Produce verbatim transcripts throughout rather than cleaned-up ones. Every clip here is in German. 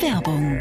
Werbung.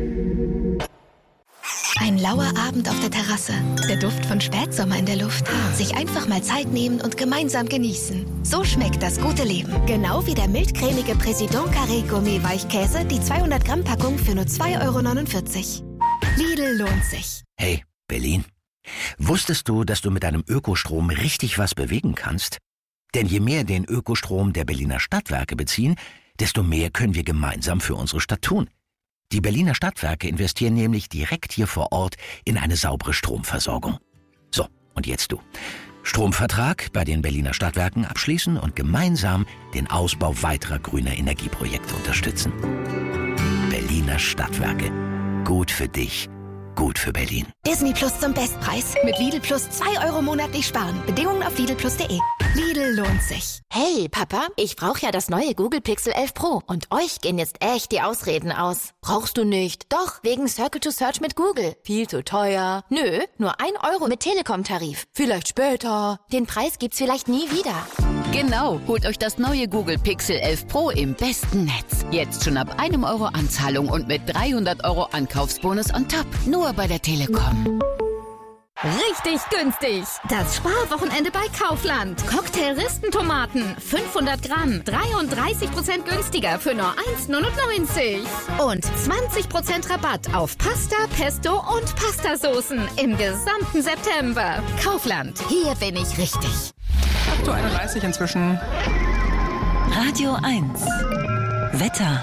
Ein lauer Abend auf der Terrasse, der Duft von Spätsommer in der Luft. Sich einfach mal Zeit nehmen und gemeinsam genießen. So schmeckt das gute Leben. Genau wie der mildcremige Président Carré Gourmet Weichkäse, die zweihundert Gramm Packung für nur zwei Euro neunundvierzig. Lidl lohnt sich. Hey, Berlin. Wusstest du, dass du mit deinem Ökostrom richtig was bewegen kannst? Denn je mehr den Ökostrom der Berliner Stadtwerke beziehen, desto mehr können wir gemeinsam für unsere Stadt tun. Die Berliner Stadtwerke investieren nämlich direkt hier vor Ort in eine saubere Stromversorgung. So, und jetzt du. Stromvertrag bei den Berliner Stadtwerken abschließen und gemeinsam den Ausbau weiterer grüner Energieprojekte unterstützen. Berliner Stadtwerke. Gut für dich. Gut für Berlin. Disney Plus zum Bestpreis. Mit Lidl Plus zwei Euro monatlich sparen. Bedingungen auf lidl plus punkt de. Lidl lohnt sich. Hey, Papa, ich brauche ja das neue Google Pixel elf Pro. Und euch gehen jetzt echt die Ausreden aus. Brauchst du nicht. Doch, wegen Circle to Search mit Google. Viel zu teuer. Nö, nur ein Euro mit Telekom-Tarif. Vielleicht später. Den Preis gibt's vielleicht nie wieder. Genau, holt euch das neue Google Pixel elf Pro im besten Netz. Jetzt schon ab einem Euro Anzahlung und mit dreihundert Euro Ankaufsbonus on top. Nur bei der Telekom. Richtig günstig. Das Sparwochenende bei Kaufland. Cocktail-Ristentomaten, fünfhundert Gramm, dreiunddreißig Prozent günstiger für nur eins neunundneunzig. Und zwanzig Prozent Rabatt auf Pasta, Pesto und Pastasoßen im gesamten September. Kaufland, hier bin ich richtig. acht Uhr einunddreißig inzwischen. Radio eins. Wetter.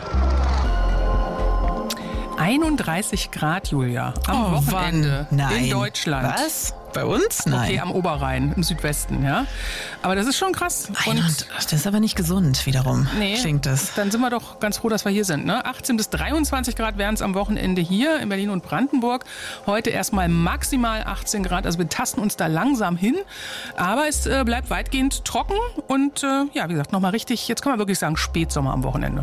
einunddreißig Grad, Julia, am oh, Wochenende Nein. in Deutschland. Was? Bei uns? Nein. Okay, am Oberrhein, im Südwesten, ja. Aber das ist schon krass. Und das ist aber nicht gesund, wiederum, nee, klingt das. Dann sind wir doch ganz froh, dass wir hier sind. Ne? achtzehn bis dreiundzwanzig Grad wären es am Wochenende hier in Berlin und Brandenburg. Heute erstmal maximal achtzehn Grad, also wir tasten uns da langsam hin. Aber es äh, bleibt weitgehend trocken und äh, ja, wie gesagt, nochmal richtig, jetzt kann man wirklich sagen, Spätsommer am Wochenende.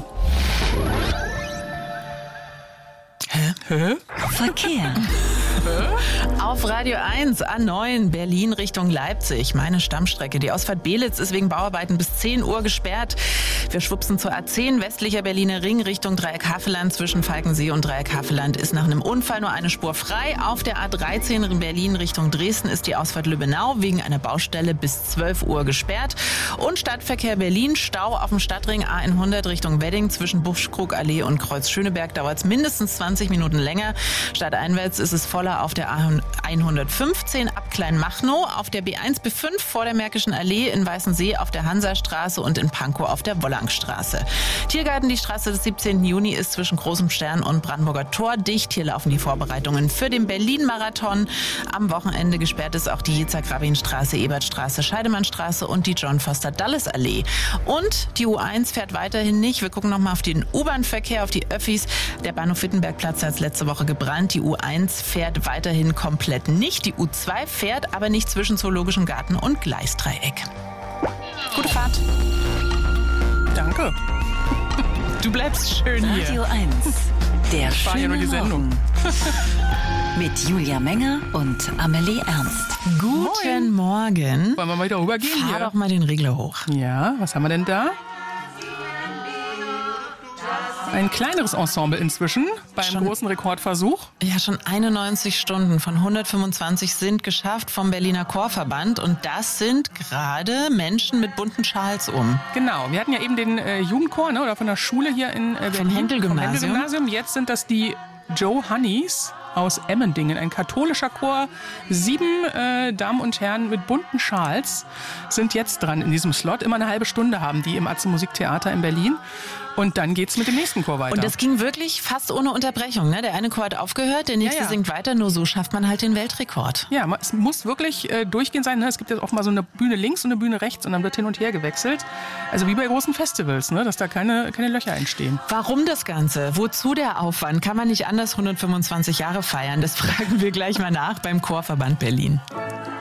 Hä? Hä? Verkehr. Auf Radio eins, A neun, Berlin Richtung Leipzig. Meine Stammstrecke. Die Ausfahrt Belitz ist wegen Bauarbeiten bis zehn Uhr gesperrt. Wir schwupsen zur A zehn, westlicher Berliner Ring Richtung Dreieck-Havelland. Zwischen Falkensee und Dreieck-Havelland ist nach einem Unfall nur eine Spur frei. Auf der A dreizehn in Berlin Richtung Dresden ist die Ausfahrt Lübbenau wegen einer Baustelle bis zwölf Uhr gesperrt. Und Stadtverkehr Berlin, Stau auf dem Stadtring A hundert Richtung Wedding. Zwischen Buschkrugallee und Kreuz Schöneberg dauert es mindestens zwanzig Minuten länger. Stadteinwärts ist es voller auf der A hundertfünfzehn ab Kleinmachnow, auf der B eins B fünf vor der Märkischen Allee, in Weißensee auf der Hansastraße und in Pankow auf der Wollangstraße. Tiergarten, die Straße des siebzehnten Juni ist zwischen Großem Stern und Brandenburger Tor dicht. Hier laufen die Vorbereitungen für den Berlin-Marathon. Am Wochenende gesperrt ist auch die Yitzhak-Rabin-Straße, Ebertstraße, Scheidemannstraße und die John-Foster-Dulles-Allee. Und die U eins fährt weiterhin nicht. Wir gucken nochmal auf den U-Bahn-Verkehr, auf die Öffis. Der Bahnhof Wittenbergplatz hat letzte Woche gebrannt. Die U eins fährt weiterhin komplett nicht. Die U zwei fährt aber nicht zwischen Zoologischem Garten und Gleisdreieck. Gute Fahrt. Danke. Du bleibst schön hier. Radio eins. Der Ich fahre hier nur die schöne Sendung. Mit Julia Menger und Amelie Ernst. Guten Morgen. Wollen wir mal wieder rübergehen Fahr hier? doch mal den Regler hoch. Ja, was haben wir denn da? Ein kleineres Ensemble inzwischen beim Schon- großen Rekordversuch. Ja, schon einundneunzig Stunden von hundertfünfundzwanzig sind geschafft vom Berliner Chorverband. Und das sind gerade Menschen mit bunten Schals um. Genau, wir hatten ja eben den äh, Jugendchor, ne, oder von der Schule hier in äh, Berlin. Vom Henkel-Gymnasium. Vom Henkel-Gymnasium. Jetzt sind das die Joe Honeys aus Emmendingen, ein katholischer Chor. Sieben äh, Damen und Herren mit bunten Schals sind jetzt dran in diesem Slot. Immer eine halbe Stunde haben die im Atze Musiktheater in Berlin. Und dann geht's mit dem nächsten Chor weiter. Und das ging wirklich fast ohne Unterbrechung. Ne? Der eine Chor hat aufgehört, der nächste Ja, ja. singt weiter. Nur so schafft man halt den Weltrekord. Ja, es muss wirklich äh, durchgehend sein. Ne? Es gibt ja auch mal so eine Bühne links und eine Bühne rechts und dann wird hin und her gewechselt. Also wie bei großen Festivals, ne? Dass da keine, keine Löcher entstehen. Warum das Ganze? Wozu der Aufwand? Kann man nicht anders hundertfünfundzwanzig Jahre feiern? Das fragen wir gleich mal nach beim Chorverband Berlin.